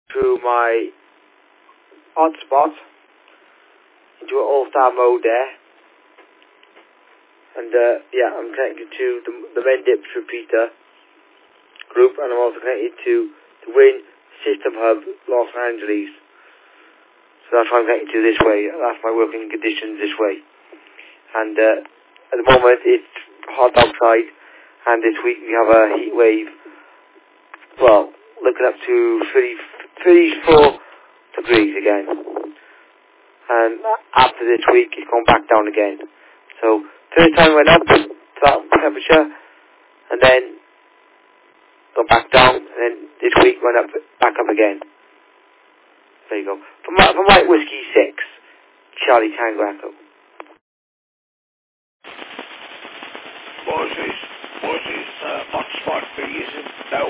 through my hotspot into an all-star mode there. And yeah, I'm connected to the Mendips repeater group, and I'm also connected to the Win System Hub Los Angeles. So that's what I'm connected to this way. That's my working conditions this way. And at the moment it's hot outside, and this week we have a heat wave. Well, looking up to 34 degrees again. And after this week it's gone back down again. So first time went up to that temperature, and then gone back down, and then this week went up back up again. There you go. For Mike Whiskey 6, Charlie Tango Echo. What is hotspot for using now?